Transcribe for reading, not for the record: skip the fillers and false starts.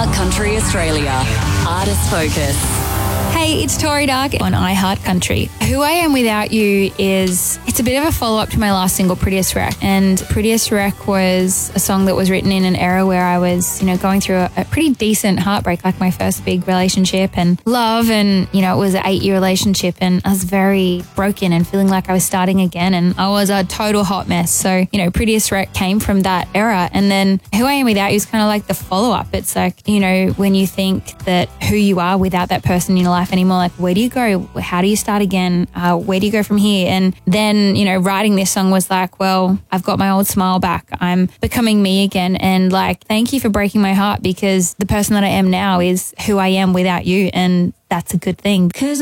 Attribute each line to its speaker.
Speaker 1: iHeart Country Australia. Artist Focus.
Speaker 2: Hey, it's Tori Dark on iHeart Country. Who I Am Without You it's a bit of a follow-up to my last single, Prettiest Wreck. And Prettiest Wreck was a song that was written in an era where I was, going through a pretty decent heartbreak, like my first big relationship and love. And, it was an 8-year relationship and I was very broken and feeling like I was starting again. And I was a total hot mess. So, Prettiest Wreck came from that era. And then Who I Am Without You is kind of like the follow-up. It's like, when you think that who you are without that person in your life anymore, like where do you go? How do you start again? Where do you go from here? And then, writing this song was like, well, I've got my old smile back. I'm becoming me again. And thank you for breaking my heart, because the person that I am now is who I am without you. And that's a good thing. 'Cause